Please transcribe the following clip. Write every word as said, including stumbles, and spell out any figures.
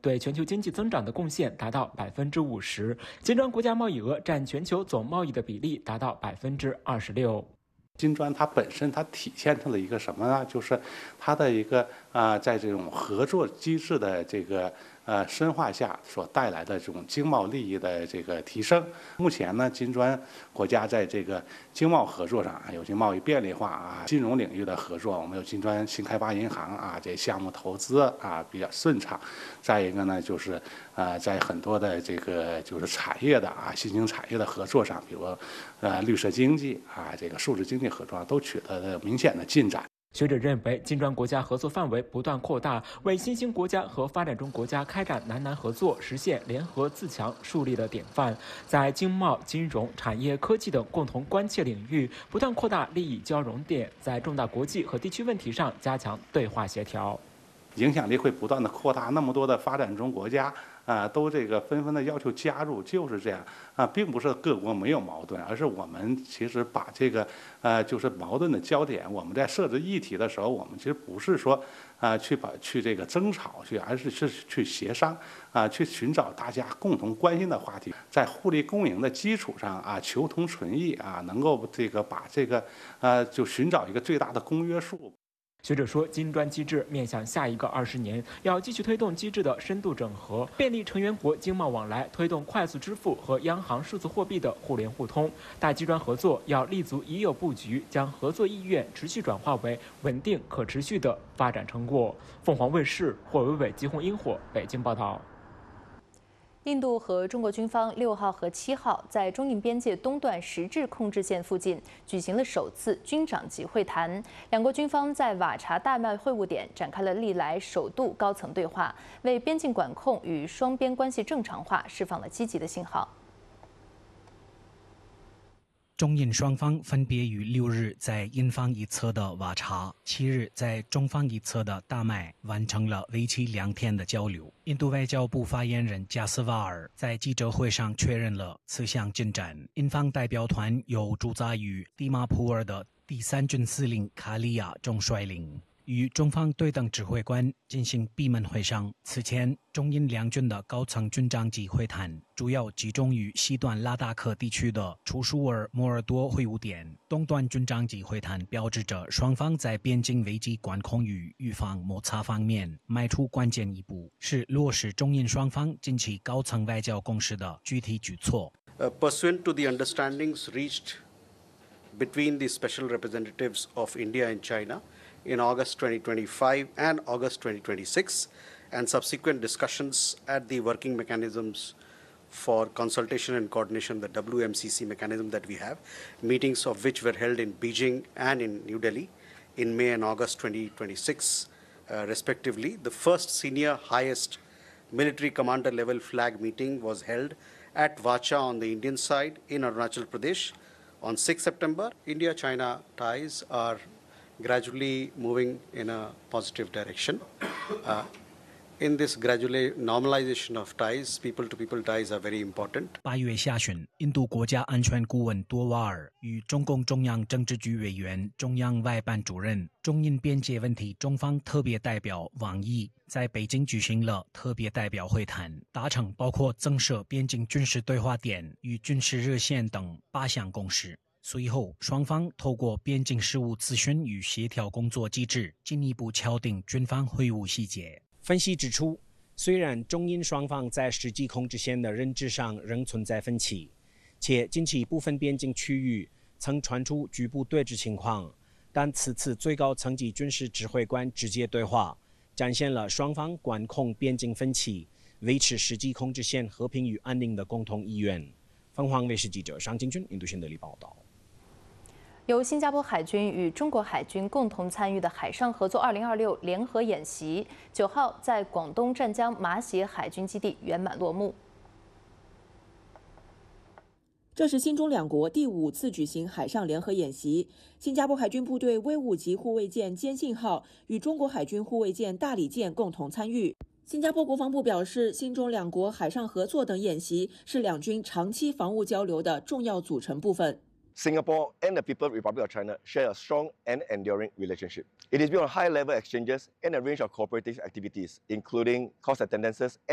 对全球经济增长的贡献达到百分之五十，金砖国家贸易额占全球总贸易的比例达到百分之二十六。 金砖它本身它体现出了一个什么呢？就是它的一个啊、呃，在这种合作机制的这个呃深化下所带来的这种经贸利益的这个提升。目前呢，金砖国家在这个经贸合作上有些贸易便利化啊，金融领域的合作，我们有金砖新开发银行啊，这项目投资啊比较顺畅。再一个呢，就是呃，在很多的这个就是产业的啊新兴产业的合作上，比如呃绿色经济啊，这个数字经济合作都取得了明显的进展。 学者认为，金砖国家合作范围不断扩大，为新兴国家和发展中国家开展南南合作、实现联合自强树立了典范。在经贸、金融、产业、科技等共同关切领域，不断扩大利益交融点，在重大国际和地区问题上加强对话协调。 影响力会不断的扩大，那么多的发展中国家啊，都这个纷纷的要求加入，就是这样啊，并不是各国没有矛盾，而是我们其实把这个呃，就是矛盾的焦点，我们在设置议题的时候，我们其实不是说啊去把去这个争吵去，而是是去协商啊，去寻找大家共同关心的话题，在互利共赢的基础上啊，求同存异啊，能够这个把这个呃，就寻找一个最大的公约数。 学者说，金砖机制面向下一个二十年，要继续推动机制的深度整合，便利成员国经贸往来，推动快速支付和央行数字货币的互联互通。大金砖合作要立足已有布局，将合作意愿持续转化为稳定可持续的发展成果。凤凰卫视霍伟伟、吉红英火北京报道。 印度和中国军方六号和七号在中印边界东段实质控制线附近举行了首次军长级会谈，两国军方在瓦查大麦会晤点展开了历来首度高层对话，为边境管控与双边关系正常化释放了积极的信号。 中印双方分别于六日在印方一侧的瓦查，七日在中方一侧的大麦完成了为期两天的交流。印度外交部发言人加斯瓦尔在记者会上确认了此项进展。印方代表团由驻扎于蒂马普尔的第三军司令卡利亚总率领，与中方对等指挥官进行闭门会商。此前，中印两军的高层军长级会谈主要集中于西段拉达克地区的楚舒尔摩尔多会晤点。东段军长级会谈标志着双方在边境危机管控与预防摩擦方面迈出关键一步，是落实中印双方近期高层外交共识的具体举措。 Uh, pursuant to the understandings reached between the special representatives of India and China in August twenty twenty-five and August twenty twenty-six, and subsequent discussions at the working mechanisms for consultation and coordination, the W M C C mechanism that we have, meetings of which were held in Beijing and in New Delhi in May and August twenty twenty-six, uh, respectively. The first senior highest military commander level flag meeting was held at Vacha on the Indian side in Arunachal Pradesh on sixth September. India-China ties are gradually moving in a positive direction. Uh, in this gradually normalization of ties, people-to-people ties are very important. 八月下旬，印度国家安全顾问多瓦尔与中共中央政治局委员、中央外办主任、中印边界问题中方特别代表王毅在北京举行了特别代表会谈，达成包括增设边境军事对话点与军事热线等八项共识。随后，双方透过边境事务咨询与协调工作机制，进一步敲定军方会晤细节。分析指出，虽然中印双方在实际控制线的认知上仍存在分歧，且近期部分边境区域曾传出局部对峙情况，但此次最高层级军事指挥官直接对话，展现了双方管控边境分歧、维持实际控制线和平与安宁的共同意愿。凤凰卫视记者尚金军印度新德里报道。 由新加坡海军与中国海军共同参与的海上合作二零二六联合演习，九号在广东湛江马协海军基地圆满落幕。 这是新中两国第五次举行海上联合演习。新加坡海军部队威武级护卫舰坚信号与中国海军护卫舰大理舰共同参与。新加坡国防部表示，新中两国海上合作等演习是两军长期防务交流的重要组成部分。 Singapore and the People's Republic of China share a strong and enduring relationship. It is built on high-level exchanges and a range of cooperative activities, including cost attendances